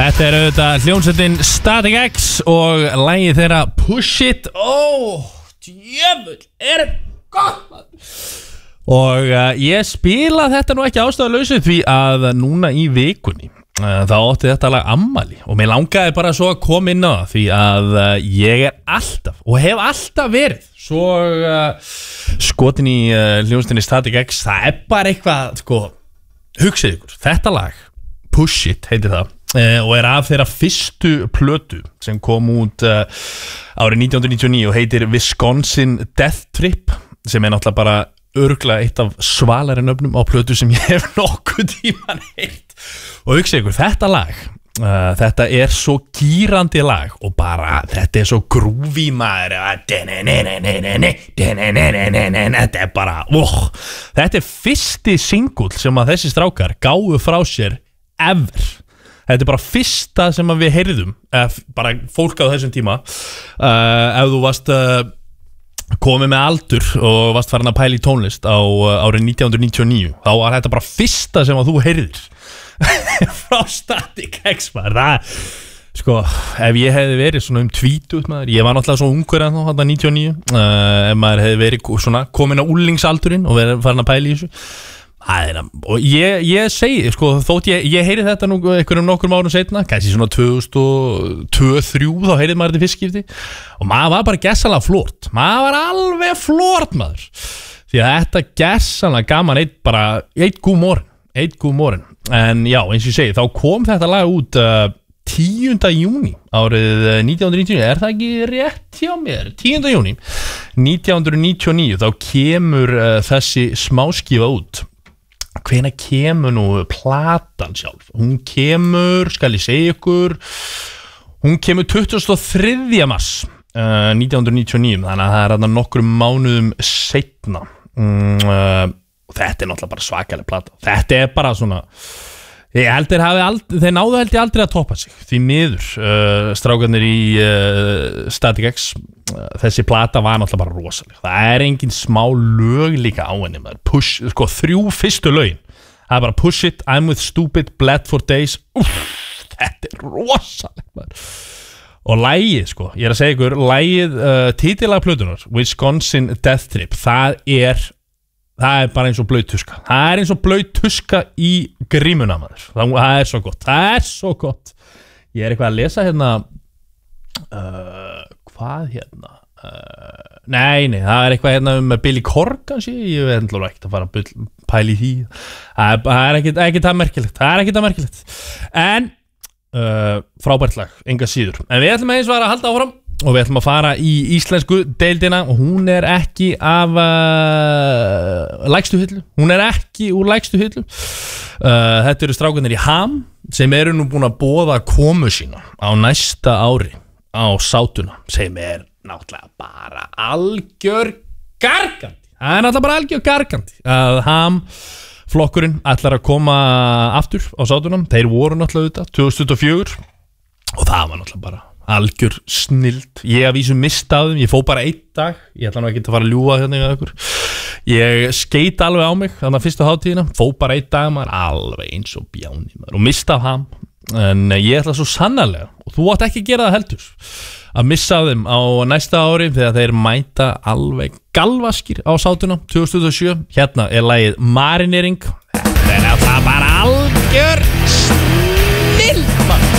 Þetta auðvitað hljómsveitin Static X og lagið þeirra Push It. Djöfull, gott. Og ég spila þetta nú ekki ástæðulausu því að núna í vikunni þá átti þetta lag afmæli og mér langaði bara svo að koma inn á það því að ég alltaf og hef alltaf verið svo skotin í hljómsveitinni Static X. Það bara eitthvað, sko, hugsið ykkur, þetta lag Push It heitir það og af þeirra fyrstu plötu sem kom út árið 1999 og heitir Wisconsin Death Trip, sem náttúrulega bara örugglega eitt af svalari nöfnum á plötu sem ég hef nokkuð tíman heyrt. Og hugsa ykkur, þetta lag þetta svo gírandi lag og bara þetta svo groovy maður, þetta bara þetta fyrsti singull sem að þessi strákar gáfu frá sér ever. Þetta bara fyrsta sem að við heyrðum bara fólk á þessum tíma ef þú varst komið með aldur og varst farin að pæla í tónlist á árið 1999 þá var þetta bara fyrsta sem að þú heyrðir frá Static X maður. Það, sko, ef ég hefði verið svona 20 maður, ég var náttúrulega svo ungur en þá 99 ef maður hefði verið svona komin á úlingsaldurinn og verið farin að pæla í þessu og ég segi, sko, þótt ég heyri þetta nú einhverjum nokkrum árum setna, kannski svona 2002-2003 þá heyrið maður þetta fyrstskipti og maður var bara gessanlega flort, maður var alveg flort maður, því að þetta gessanlega gaman eitt gúð morgun, en já, eins og ég segi, þá kom þetta lag út 10. júní árið 1999, það ekki rétt hjá mér, 10. júní 1999, þá kemur þessi smáskífa út. Hvenær kemur nú platan sjálf? Hún kemur, skal ég segja ykkur, hún kemur 23. mars 1999, þannig að það þarna nokkrum mánuðum seinna. Þetta náttúrulega bara svakaleg plata. Þetta bara svona, ég held þeir náðu held ég aldrei að toppa sig, því miður strákarnir í Static X. Þessi plata var náttúrulega bara rosaleg. Það engin smá lög líka á henni maður. Push, sko, 3 fyrstu lögin. Það bara Push It, I'm with Stupid, Bled for Days. Þetta rosaleg maður. Og lagið, sko, ég að segja ykkur, lagið titilag plötunar, Wisconsin Death Trip, það er bara eins og blaut tuska. Það eins og blaut tuska í grímuna maður. Það svo gott. Það svo gott. Ég eitthvað að lesa hérna hvað hérna nei, það eitthvað hérna Billy Corgan ég veit ekki að fara að pæla í því það ekki það merkilegt en frábært lag, enga síður, en við ætlum að halda áfram og við ætlum að fara í íslensku deildina og hún ekki af lægstu hillu, hún ekki úr lægstu hillu. Þetta eru strákarnir í Ham sem eru nú búin að boða komu sína á næsta ári á Sátuna, sem náttúrulega bara algjör gargandi. Það náttúrulega bara algjör gargandi að Ham flokkurinn ætlar að koma aftur á Sátunum. Þeir voru náttúrulega 2024 og það var náttúrulega bara algjör snild. Ég að vísu mista á þeim, ég fó bara 1 dag, ég ætla nú ekki að fara að ljúga hérna með ykkur. Ég skeit alveg á mig þannig að fyrstu hátíðina, fó bara 1 dag maður, alveg eins og bjáni maður, og mista af Ham. En ég ætla svo sannarlega, og þú átt ekki að gera það heldur, að missa á þeim á næsta ári þegar þeir mæta alveg galvaskir á Sátuna 2027. Hérna lagið Marinering. Þetta náttúrulega bara algjör